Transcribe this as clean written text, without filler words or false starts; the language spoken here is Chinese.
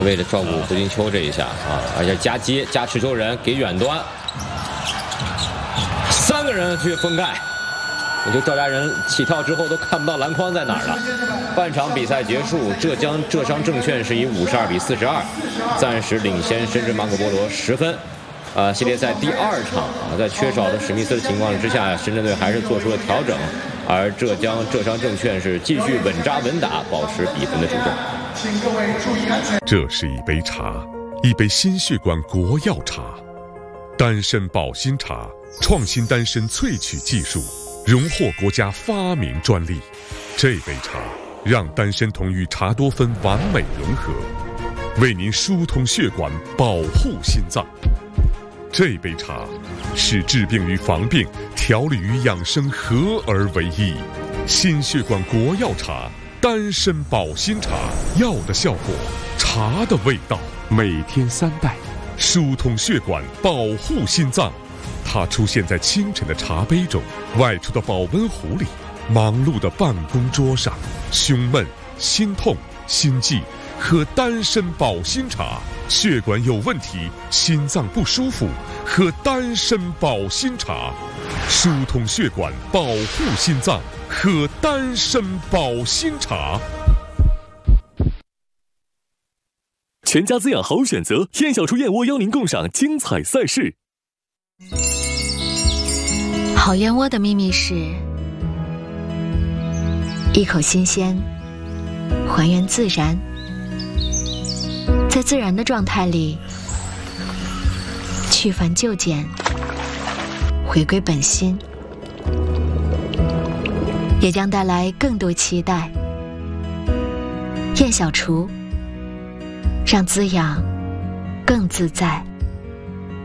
为了照顾胡金秋这一下啊，而且夹接加持球人给远端，3个人去封盖。我觉得赵家人起跳之后都看不到篮筐在哪儿了。半场比赛结束，浙商证券是以52比42暂时领先深圳马可波罗10分。系列赛第2场啊，在缺少了史密斯的情况之下，深圳队还是做出了调整，而浙商证券是继续稳扎稳打，保持比分的主动。 请各位注意安全。 这是一杯茶，一杯心血管国药茶，丹参保心茶，创新丹参萃取技术，荣获国家发明专利。这杯茶让丹参酮与茶多酚完美融合，为您疏通血管，保护心脏。这杯茶使治病与防病、调理与养生合而为一。心血管国药茶，丹参保心茶，药的效果，茶的味道。每天3袋，疏通血管，保护心脏。它出现在清晨的茶杯中，外出的保温壶里，忙碌的办公桌上。胸闷、心痛、心悸，喝丹参保心茶。血管有问题，心脏不舒服，喝丹参保心茶。疏通血管，保护心脏，喝丹参保心茶。 全家滋养好选择，燕小厨燕窝邀您共赏精彩赛事。 好燕窝的秘密是一口新鲜，还原自然，在自然的状态里去繁就简，回归本心，也将带来更多期待。燕小厨，让滋养更自在。